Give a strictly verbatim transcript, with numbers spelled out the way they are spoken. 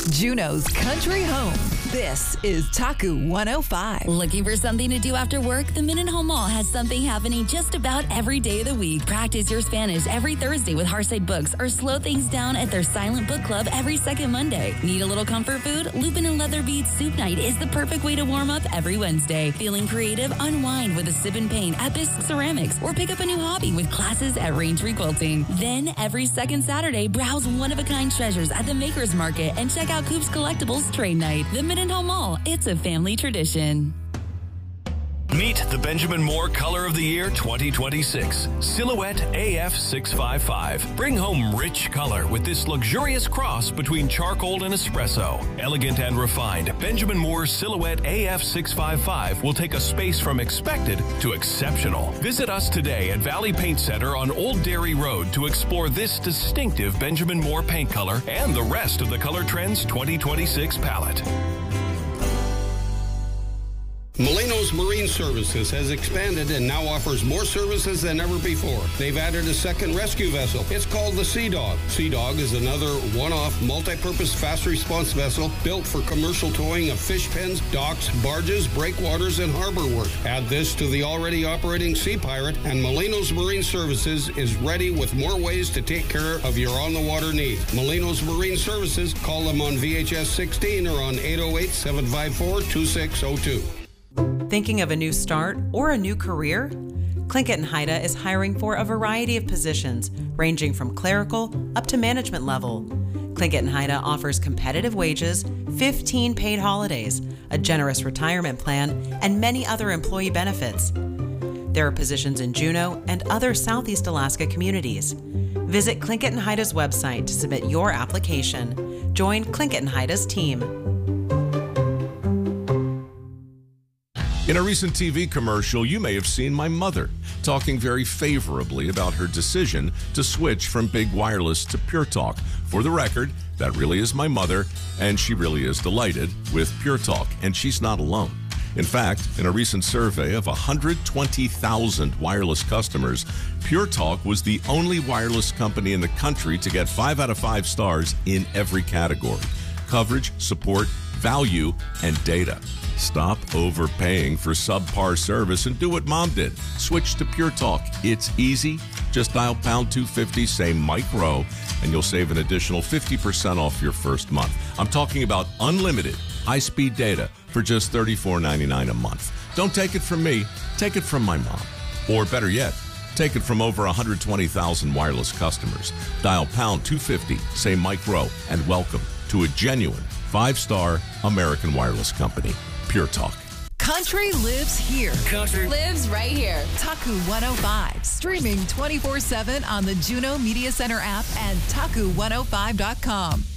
Juneau's country home. This is Taku one oh five. Looking for something to do after work? The Mendenhall Mall has something happening just about every day of the week. Practice your Spanish every Thursday with Hearthside Books, or slow things down at their Silent Book Club every second Monday. Need a little comfort food? Lupin and Leather Beads Soup Night is the perfect way to warm up every Wednesday. Feeling creative? Unwind with a sip and paint at Bisque Ceramics, or pick up a new hobby with classes at Rain Tree Quilting. Then every second Saturday, browse one-of-a-kind treasures at the Makers Market and check out Coop's Collectibles Trade Night. The Mendenhall Mall, it's a family tradition. Meet the Benjamin Moore Color of the Year twenty twenty-six. Silhouette A F six fifty-five. Bring home rich color with this luxurious cross between charcoal and espresso. Elegant and refined, Benjamin Moore Silhouette A F six fifty-five will take a space from expected to exceptional. Visit us today at Valley Paint Center on Old Dairy Road to explore this distinctive Benjamin Moore paint color and the rest of the Color Trends twenty twenty-six palette. Molino's Marine Services has expanded and now offers more services than ever before. They've added a second rescue vessel. It's called the Sea Dog. Sea Dog is another one-off multi-purpose fast response vessel built for commercial towing of fish pens, docks, barges, breakwaters, and harbor work. Add this to the already operating Sea Pirate, and Molino's Marine Services is ready with more ways to take care of your on-the-water needs. Molino's Marine Services, call them on V H S sixteen or on eight oh eight, seven five four, two six oh two. Thinking of a new start or a new career? Plinkett and Haida is hiring for a variety of positions, ranging from clerical up to management level. Plinkett and Haida offers competitive wages, fifteen paid holidays, a generous retirement plan, and many other employee benefits. There are positions in Juneau and other Southeast Alaska communities. Visit Plinkett and Haida's website to submit your application. Join Plinkett and Haida's team. In a recent T V commercial, you may have seen my mother talking very favorably about her decision to switch from Big Wireless to Pure Talk. For the record, that really is my mother, and she really is delighted with Pure Talk, and she's not alone. In fact, in a recent survey of one hundred twenty thousand wireless customers, Pure Talk was the only wireless company in the country to get five out of five stars in every category: coverage, support, value, and data. Stop overpaying for subpar service and do what Mom did. Switch to Pure Talk. It's easy. Just dial pound two fifty, say micro, and you'll save an additional fifty percent off your first month. I'm talking about unlimited high-speed data for just thirty-four ninety-nine a month. Don't take it from me. Take it from my mom. Or better yet, take it from over one hundred twenty thousand wireless customers. Dial pound two fifty, say micro, and welcome to a genuine five-star American wireless company. Pure Talk. Country lives here. Country Lives right here. Taku one oh five. Streaming twenty-four seven on the Juneau Media Center app and taku one oh five dot com.